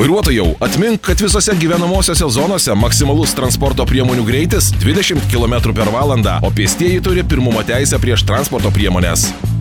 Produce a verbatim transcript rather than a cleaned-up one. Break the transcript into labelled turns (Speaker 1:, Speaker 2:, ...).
Speaker 1: Vairuotojau, atmink, kad visose gyvenamosiose zonose maksimalus transporto priemonių greitis dvidešimt kilometrų per valandą, o pėstieji turi pirmumo teisę prieš transporto priemonės.